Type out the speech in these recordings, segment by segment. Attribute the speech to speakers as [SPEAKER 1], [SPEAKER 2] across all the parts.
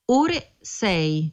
[SPEAKER 1] ore 6.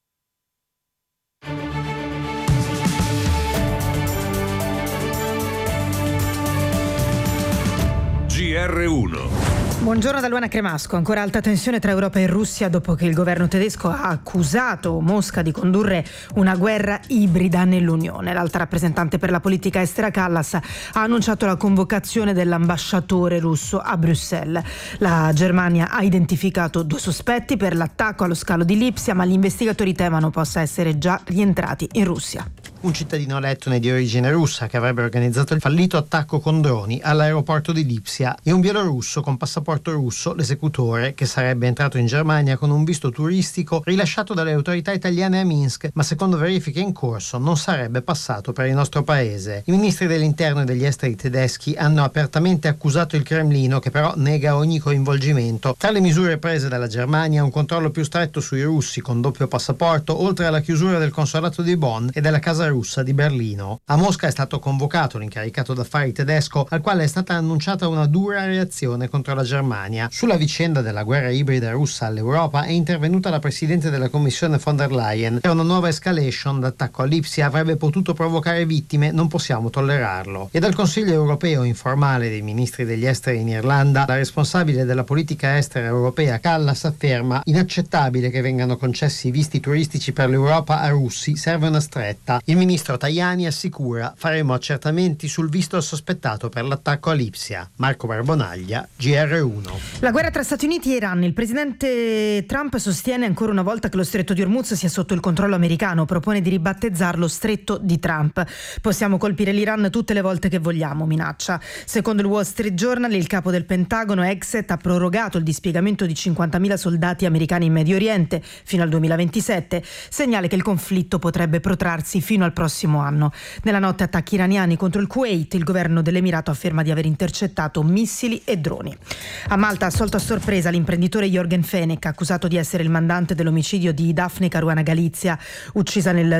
[SPEAKER 2] GR1.
[SPEAKER 3] Buongiorno da Luana Cremasco. Ancora alta tensione tra Europa e Russia dopo che il governo tedesco ha accusato Mosca di condurre una guerra ibrida nell'Unione. L'alta rappresentante per la politica estera Kallas ha annunciato la convocazione dell'ambasciatore russo a Bruxelles. La Germania ha identificato 2 sospetti per l'attacco allo scalo di Lipsia, ma gli investigatori temono possa essere già rientrati in Russia.
[SPEAKER 4] Un cittadino lettone di origine russa che avrebbe organizzato il fallito attacco con droni all'aeroporto di Lipsia e un bielorusso con passaporto russo, l'esecutore, che sarebbe entrato in Germania con un visto turistico rilasciato dalle autorità italiane a Minsk, ma secondo verifiche in corso non sarebbe passato per il nostro paese. I ministri dell'interno e degli esteri tedeschi hanno apertamente accusato il Cremlino, che però nega ogni coinvolgimento. Tra le misure prese dalla Germania, un controllo più stretto sui russi con doppio passaporto, oltre alla chiusura del consolato di Bonn e della casa russa di Berlino. A Mosca è stato convocato l'incaricato d'affari tedesco, al quale è stata annunciata una dura reazione contro la Germania. Sulla vicenda della guerra ibrida russa all'Europa è intervenuta la presidente della Commissione von der Leyen. Per una nuova escalation, l'attacco a Lipsia avrebbe potuto provocare vittime, non possiamo tollerarlo. E dal Consiglio europeo informale dei ministri degli esteri in Irlanda, la responsabile della politica estera europea Kallas afferma: inaccettabile che vengano concessi visti turistici per l'Europa a russi, serve una stretta. Il ministro Tajani assicura: faremo accertamenti sul visto sospettato per l'attacco a Lipsia. Marco Barbonaglia, GR1.
[SPEAKER 3] La guerra tra Stati Uniti e Iran. Il presidente Trump sostiene ancora una volta che lo stretto di Hormuz sia sotto il controllo americano, propone di ribattezzarlo stretto di Trump. Possiamo colpire l'Iran tutte le volte che vogliamo, minaccia. Secondo il Wall Street Journal, il capo del Pentagono Exet ha prorogato il dispiegamento di 50.000 soldati americani in Medio Oriente fino al 2027, segnale che il conflitto potrebbe protrarsi fino al prossimo anno. Nella notte attacchi iraniani contro il Kuwait, il governo dell'Emirato afferma di aver intercettato missili e droni. A Malta, assolto a sorpresa l'imprenditore Jorgen Fenech, accusato di essere il mandante dell'omicidio di Daphne Caruana Galizia, uccisa nel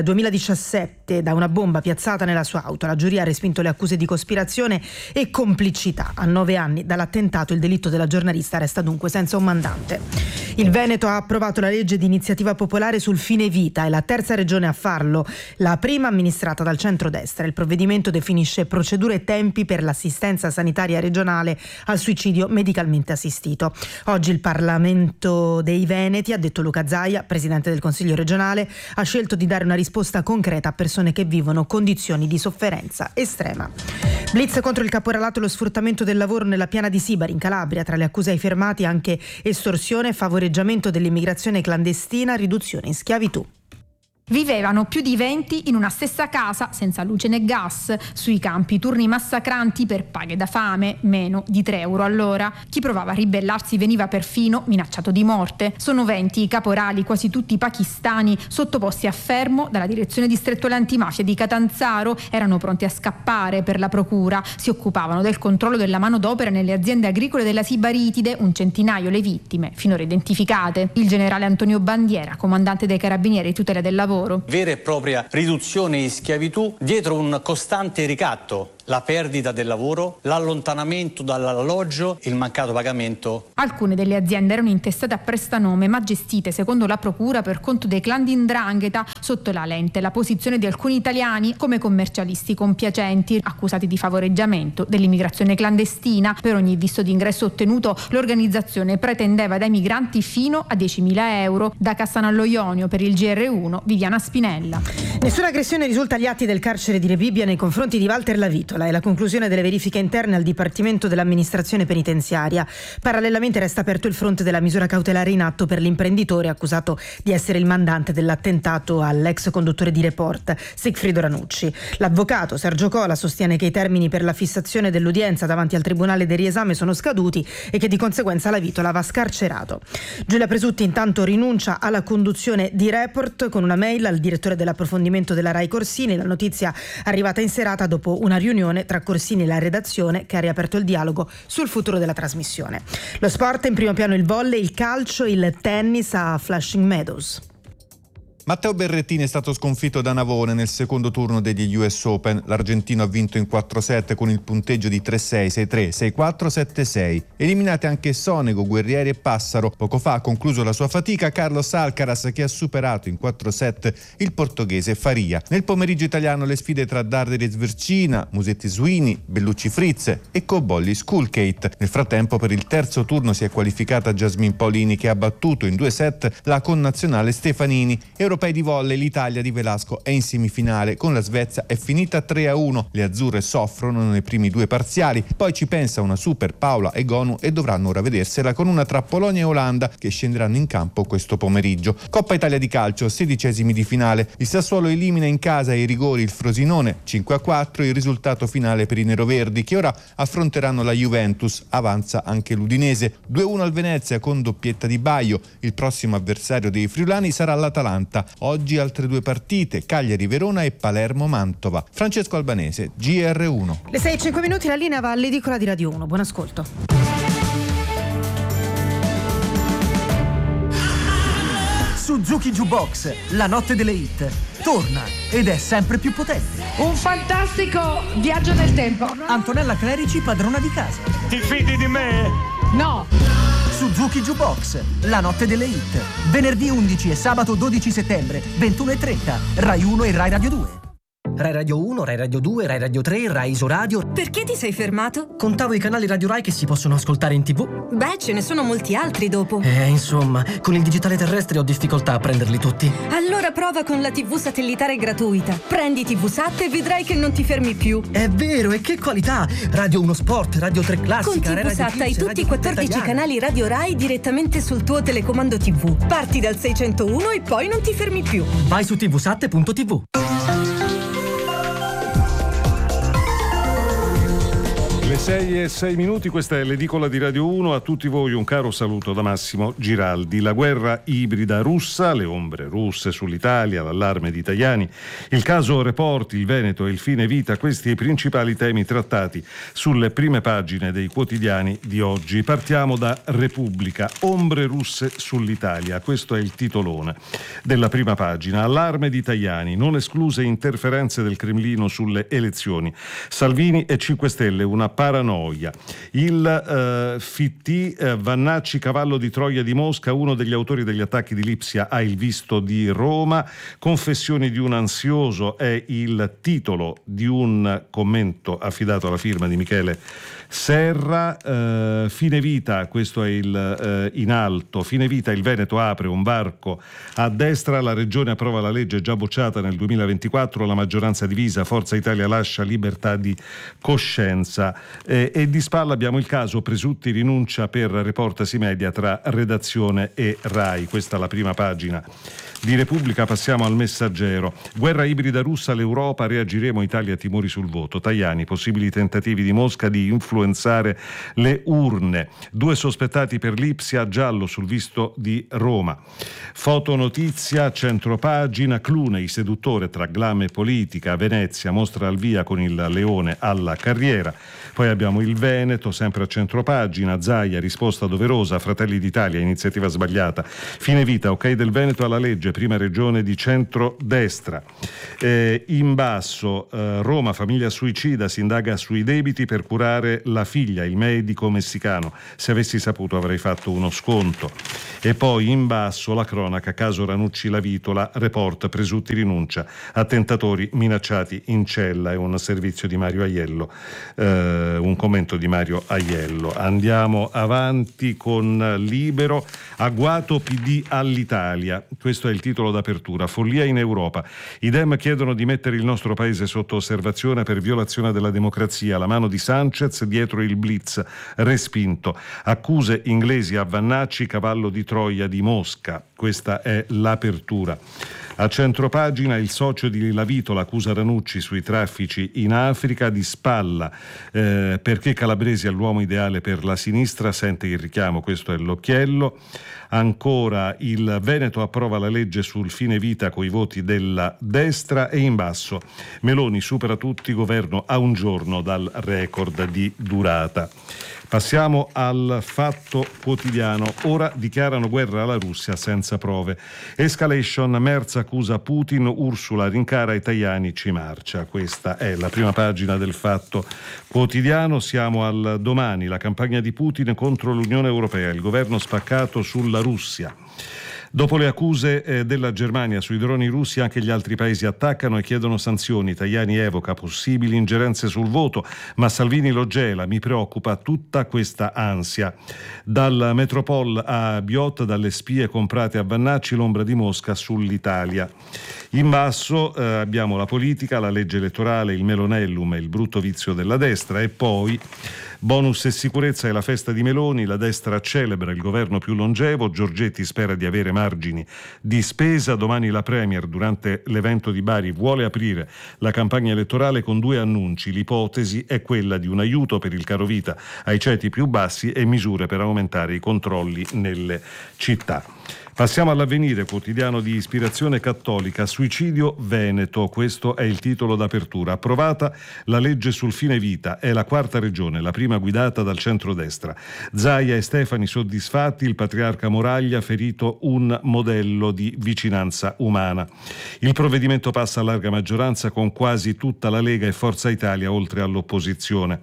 [SPEAKER 3] 2017 da una bomba piazzata nella sua auto. La giuria ha respinto le accuse di cospirazione e complicità. A 9 anni dall'attentato, il delitto della giornalista resta dunque senza un mandante. Il Veneto ha approvato la legge di iniziativa popolare sul fine vita, è la terza regione a farlo, la prima amministrata dal centrodestra. Il provvedimento definisce procedure e tempi per l'assistenza sanitaria regionale al suicidio medicalmente assistito. Oggi il Parlamento dei Veneti, ha detto Luca Zaia, presidente del Consiglio regionale, ha scelto di dare una risposta concreta a persone che vivono condizioni di sofferenza estrema. Blitz contro il caporalato e lo sfruttamento del lavoro nella piana di Sibari in Calabria. Tra le accuse ai fermati anche estorsione, favoreggiamento dell'immigrazione clandestina, riduzione in schiavitù.
[SPEAKER 5] Vivevano più di 20 in una stessa casa senza luce né gas, sui campi turni massacranti per paghe da fame, meno di 3 euro all'ora. Chi provava a ribellarsi veniva perfino minacciato di morte. Sono 20 i caporali, quasi tutti pakistani, sottoposti a fermo dalla direzione distrettuale antimafia di Catanzaro. Erano pronti a scappare per la procura. Si occupavano del controllo della manodopera nelle aziende agricole della Sibaritide, un centinaio le vittime finora identificate. Il generale Antonio Bandiera, comandante dei Carabinieri di tutela del lavoro.
[SPEAKER 6] Vera e propria riduzione in schiavitù dietro un costante ricatto. La perdita del lavoro, l'allontanamento dall'alloggio, il mancato pagamento.
[SPEAKER 5] Alcune delle aziende erano intestate a prestanome ma gestite secondo la procura per conto dei clan di 'ndrangheta. Sotto la lente la posizione di alcuni italiani come commercialisti compiacenti accusati di favoreggiamento dell'immigrazione clandestina. Per ogni visto d'ingresso ottenuto l'organizzazione pretendeva dai migranti fino a 10.000 euro. Da Cassano Ionio per il GR1 Viviana Spinella.
[SPEAKER 3] Nessuna aggressione risulta agli atti del carcere di Rebibbia nei confronti di Walter Lavitola. È la conclusione delle verifiche interne al Dipartimento dell'Amministrazione Penitenziaria. Parallelamente resta aperto il fronte della misura cautelare in atto per l'imprenditore accusato di essere il mandante dell'attentato all'ex conduttore di Report, Sigfrido Ranucci. L'avvocato Sergio Cola sostiene che i termini per la fissazione dell'udienza davanti al Tribunale del riesame sono scaduti e che di conseguenza Lavitola va scarcerato. Giulia Presutti intanto rinuncia alla conduzione di Report con una mail al direttore dell'approfondimento della Rai Corsini. La notizia arrivata in serata dopo una riunione tra Corsini e la redazione che ha riaperto il dialogo sul futuro della trasmissione. Lo sport, in primo piano il volley, il calcio, il tennis a Flushing Meadows.
[SPEAKER 1] Matteo Berrettini è stato sconfitto da Navone nel secondo turno degli US Open. L'argentino ha vinto in 4-7 con il punteggio di 3-6, 6-3, 6-4, 7-6. Eliminate anche Sonego, Guerrieri e Passaro. Poco fa ha concluso la sua fatica Carlos Alcaraz, che ha superato in 4-7 il portoghese Faria. Nel pomeriggio italiano le sfide tra Darderi e Svercina, Musetti Suini, Bellucci Fritz e Cobolli Skulkate. Nel frattempo per il terzo turno si è qualificata Jasmine Paolini, che ha battuto in 2 set la connazionale Stefanini. Europei di volley, l'Italia di Velasco è in semifinale, con la Svezia è finita 3-1. Le azzurre soffrono nei primi 2 parziali, poi ci pensa una super Paola Egonu e dovranno ora vedersela con una tra Polonia e Olanda, che scenderanno in campo questo pomeriggio. Coppa Italia di calcio, 16esimi di finale. Il Sassuolo elimina in casa ai rigori il Frosinone 5-4, il risultato finale per i neroverdi, che ora affronteranno la Juventus. Avanza anche l'Udinese 2-1 al Venezia con doppietta di Baio. Il prossimo avversario dei friulani sarà l'Atalanta. Oggi altre 2 partite, Cagliari-Verona e Palermo-Mantova. Francesco Albanese, GR1.
[SPEAKER 3] Le 6:05, la linea va all'edicola di Radio 1. Buon ascolto.
[SPEAKER 7] Suzuki Jukebox, la notte delle hit, torna ed è sempre più potente.
[SPEAKER 8] Un fantastico viaggio nel tempo.
[SPEAKER 7] Antonella Clerici, padrona di casa.
[SPEAKER 9] Ti fidi di me?
[SPEAKER 8] No.
[SPEAKER 7] Suzuki Jukebox, la notte delle hit. Venerdì 11 e sabato 12 settembre, 21:30, Rai 1 e Rai Radio 2. Rai Radio 1, Rai Radio 2, Rai Radio 3, Rai Isoradio.
[SPEAKER 10] Perché ti sei fermato?
[SPEAKER 7] Contavo i canali Radio Rai che si possono ascoltare in TV.
[SPEAKER 10] Beh, ce ne sono molti altri dopo.
[SPEAKER 7] Insomma, con il digitale terrestre ho difficoltà a prenderli tutti.
[SPEAKER 10] Allora prova con la TV satellitare gratuita. Prendi TV Sat e vedrai che non ti fermi più.
[SPEAKER 7] È vero, e che qualità! Radio 1 Sport, Radio 3 Classica,
[SPEAKER 10] con TV Sat hai tutti i 14 canali Radio Rai direttamente sul tuo telecomando TV. Parti dal 601 e poi non ti fermi più.
[SPEAKER 7] Vai su tvsat.tv.
[SPEAKER 9] Le 6:06, questa è l'edicola di Radio 1. A tutti voi un caro saluto da Massimo Giraldi. La guerra ibrida russa, le ombre russe sull'Italia, l'allarme di Tajani, il caso Report, il Veneto e il fine vita, questi i principali temi trattati sulle prime pagine dei quotidiani di oggi. Partiamo da Repubblica. Ombre russe sull'Italia, questo è il titolone della prima pagina. Allarme di Tajani, non escluse interferenze del Cremlino sulle elezioni. Salvini e 5 Stelle, una paranoia. Il FIT, Vannacci, cavallo di Troia di Mosca, uno degli autori degli attacchi di Lipsia ha il visto di Roma. Confessioni di un ansioso è il titolo di un commento affidato alla firma di Michele Serra. Fine vita, questo è il in alto. Fine vita, il Veneto apre un varco a destra, la regione approva la legge già bocciata nel 2024, la maggioranza divisa, Forza Italia lascia libertà di coscienza. E di spalla abbiamo il caso Presutti rinuncia per Reportasi Media tra redazione e Rai. Questa è la prima pagina di Repubblica. Passiamo al Messaggero. Guerra ibrida russa, l'Europa, reagiremo, Italia timori sul voto. Tajani, possibili tentativi di Mosca di influenzare le urne. 2 sospettati per Lipsia, giallo sul visto di Roma. Fotonotizia, centropagina, Clooney, seduttore tra glam e politica, a Venezia mostra al via con il leone alla carriera. Poi abbiamo il Veneto, sempre a centropagina, Zaia, risposta doverosa, Fratelli d'Italia, iniziativa sbagliata. Fine vita, ok del Veneto alla legge, prima regione di centrodestra. In basso, Roma, famiglia suicida, si indaga sui debiti per curare la figlia, il medico messicano. Se avessi saputo avrei fatto uno sconto. E poi in basso la cronaca, caso Ranucci la Vitola, Report, Presutti rinuncia, attentatori minacciati in cella, è un servizio di Mario Aiello, un commento di Mario Aiello. Andiamo avanti con Libero. Agguato PD all'Italia, questo è il titolo d'apertura. Follia in Europa, i Dem chiedono di mettere il nostro paese sotto osservazione per violazione della democrazia, la mano di Sanchez dietro il blitz, respinto. Accuse inglesi a Vannacci, cavallo di Troia di Mosca, questa è l'apertura. A centropagina il socio di La Vitola accusa Ranucci sui traffici in Africa, di spalla perché Calabresi è l'uomo ideale per la sinistra, sente il richiamo, questo è l'occhiello. Ancora il Veneto approva la legge sul fine vita coi voti della destra, e in basso Meloni supera tutti, governo a un giorno dal record di durata. Passiamo al Fatto Quotidiano. Ora dichiarano guerra alla Russia senza prove. Escalation, Merz accusa Putin, Ursula rincara i Tajani, ci marcia. Questa è la prima pagina del Fatto Quotidiano. Siamo al Domani, la campagna di Putin contro l'Unione Europea, il governo spaccato sulla Russia. Dopo le accuse della Germania sui droni russi, anche gli altri paesi attaccano e chiedono sanzioni. Tajani evoca possibili ingerenze sul voto, ma Salvini lo gela. Mi preoccupa tutta questa ansia. Dal Metropol a Biot, dalle spie comprate a Vannacci, l'ombra di Mosca sull'Italia. In basso abbiamo la politica, la legge elettorale, il Melonellum e il brutto vizio della destra, e poi bonus e sicurezza e la festa di Meloni, la destra celebra il governo più longevo, Giorgetti spera di avere margini di spesa, domani la Premier durante l'evento di Bari vuole aprire la campagna elettorale con 2 annunci, l'ipotesi è quella di un aiuto per il carovita ai ceti più bassi e misure per aumentare i controlli nelle città. Passiamo all'Avvenire, quotidiano di ispirazione cattolica. Suicidio Veneto, questo è il titolo d'apertura. Approvata la legge sul fine vita, è la 4ª regione, la prima guidata dal centrodestra. Zaia e Stefani soddisfatti, il patriarca Moraglia ferito un modello di vicinanza umana. Il provvedimento passa a larga maggioranza con quasi tutta la Lega e Forza Italia oltre all'opposizione.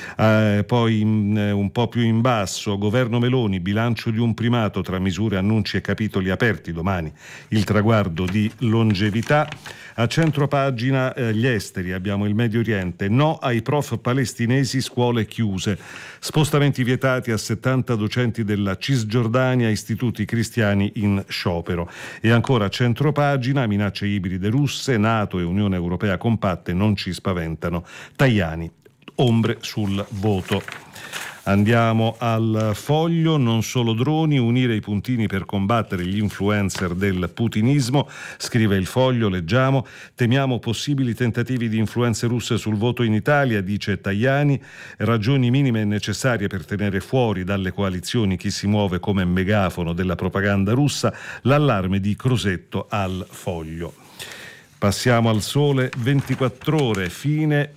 [SPEAKER 9] Poi un po' più in basso, governo Meloni, bilancio di un primato tra misure, annunci e capitoli aperti, domani il traguardo di longevità. A centropagina gli esteri, abbiamo il Medio Oriente, no ai prof palestinesi, scuole chiuse, spostamenti vietati a 70 docenti della Cisgiordania, istituti cristiani in sciopero. E ancora a centropagina, minacce ibride russe, NATO e Unione Europea compatte, non ci spaventano. Tajani, ombre sul voto. Andiamo al Foglio, non solo droni, unire i puntini per combattere gli influencer del putinismo, scrive il Foglio, leggiamo, temiamo possibili tentativi di influenze russe sul voto in Italia, dice Tajani, ragioni minime e necessarie per tenere fuori dalle coalizioni chi si muove come megafono della propaganda russa, l'allarme di Crosetto al Foglio. Passiamo al Sole 24 Ore, fine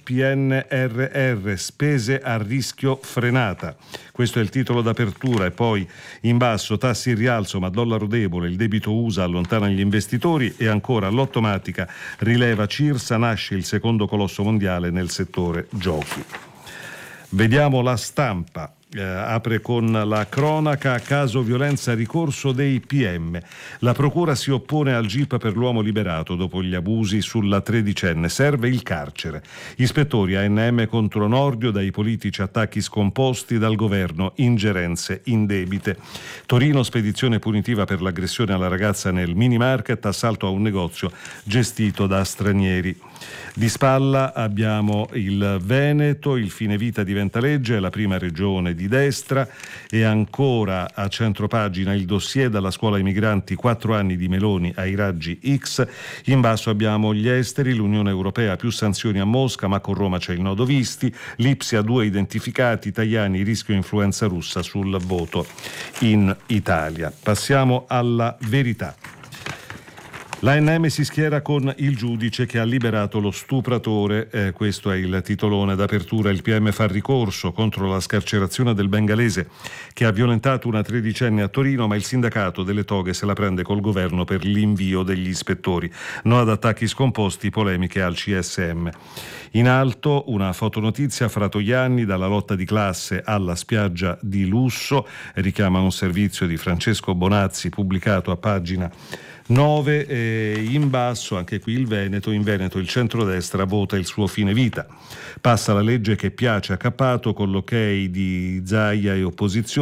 [SPEAKER 9] PNRR, spese a rischio frenata. Questo è il titolo d'apertura e poi in basso tassi in rialzo ma dollaro debole, il debito USA allontana gli investitori e ancora l'automatica rileva Cirsa, nasce il secondo colosso mondiale nel settore giochi. Vediamo La Stampa. Apre con la cronaca, caso violenza ricorso dei PM. La procura si oppone al GIP per l'uomo liberato dopo gli abusi sulla tredicenne. Serve il carcere. Ispettori ANM contro Nordio, dai politici attacchi scomposti, dal governo ingerenze indebite. Torino, spedizione punitiva per l'aggressione alla ragazza nel mini market, assalto a un negozio gestito da stranieri. Di spalla abbiamo il Veneto, il fine vita diventa legge, è la prima regione di destra, e ancora a centropagina il dossier dalla scuola ai migranti, 4 anni di Meloni ai raggi X. In basso abbiamo gli esteri, l'Unione Europea, più sanzioni a Mosca, ma con Roma c'è il nodo visti, l'Ipsia 2 identificati, Tajani rischio influenza russa sul voto in Italia. Passiamo alla Verità. L'ANM si schiera con il giudice che ha liberato lo stupratore, questo è il titolone d'apertura. Il PM fa ricorso contro la scarcerazione del bengalese che ha violentato una tredicenne a Torino, ma il sindacato delle toghe se la prende col governo per l'invio degli ispettori. No ad attacchi scomposti, polemiche al CSM. In alto una fotonotizia, Fratoianni, dalla lotta di classe alla spiaggia di lusso, richiama un servizio di Francesco Bonazzi pubblicato a pagina 9. In basso anche qui il Veneto. In Veneto il centrodestra vota il suo fine vita. Passa la legge che piace a Cappato con l'ok di Zaia e opposizione.